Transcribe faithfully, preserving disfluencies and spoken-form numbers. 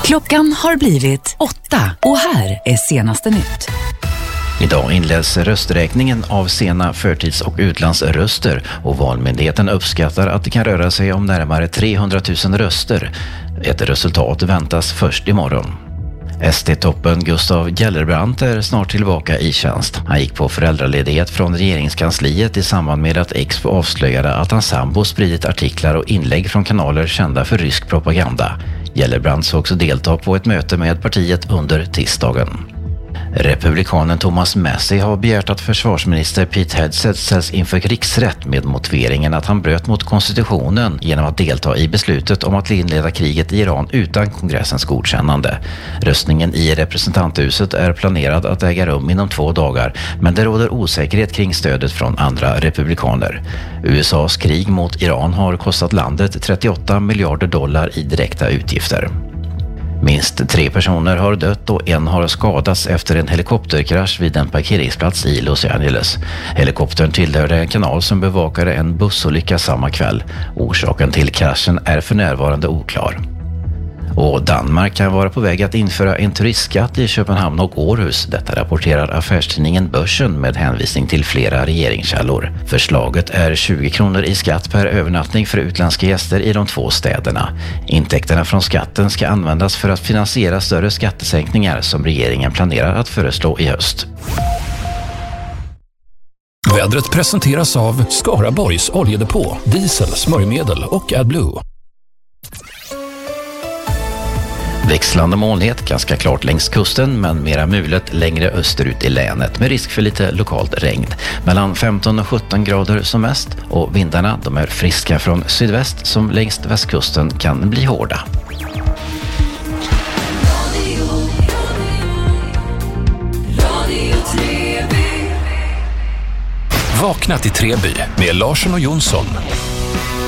Klockan har blivit åtta och här är senaste nytt. Idag inleds rösträkningen av sena förtids- och utlandsröster och Valmyndigheten uppskattar att det kan röra sig om närmare trehundratusen röster. Ett resultat väntas först imorgon. S D-toppen Gustav Gellerbrand är snart tillbaka i tjänst. Han gick på föräldraledighet från regeringskansliet i samband med att Expo avslöjade att hans sambo spridit artiklar och inlägg från kanaler kända för rysk propaganda. Gellerbrand såg också delta på ett möte med partiet under tisdagen. Republikanen Thomas Massie har begärt att försvarsminister Pete Hegseth ställs inför riksrätt med motiveringen att han bröt mot konstitutionen genom att delta i beslutet om att inleda kriget i Iran utan kongressens godkännande. Röstningen i representanthuset är planerad att äga rum inom två dagar, men det råder osäkerhet kring stödet från andra republikaner. U S A:s krig mot Iran har kostat landet trettioåtta miljarder dollar i direkta utgifter. Minst tre personer har dött och en har skadats efter en helikopterkrasch vid en parkeringsplats i Los Angeles. Helikoptern tillhörde en kanal som bevakade en bussolycka samma kväll. Orsaken till kraschen är för närvarande oklar. Och Danmark kan vara på väg att införa en turistskatt i Köpenhamn och Århus. Detta rapporterar affärstidningen Börsen med hänvisning till flera regeringskällor. Förslaget är tjugo kronor i skatt per övernattning för utländska gäster i de två städerna. Intäkterna från skatten ska användas för att finansiera större skattesänkningar som regeringen planerar att föreslå i höst. Vädret presenteras av Skaraborgs oljedepå, diesel, smörjmedel och AdBlue. Växlande molnighet, ganska klart längs kusten men mera mulet längre österut i länet med risk för lite lokalt regn. Mellan femton och sjutton grader som mest och vindarna de är friska från sydväst som längs västkusten kan bli hårda. Vakna till Treby med Larsson och Jonsson.